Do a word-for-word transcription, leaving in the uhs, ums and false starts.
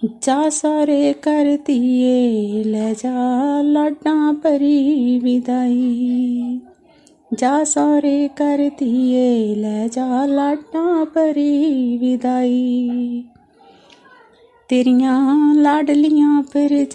जा सारे कर दिए ले जा लाडां भरी विदाई जा सारे कर दिए ले जा लाडां भरी विदाई तेरियां लाडलियां पर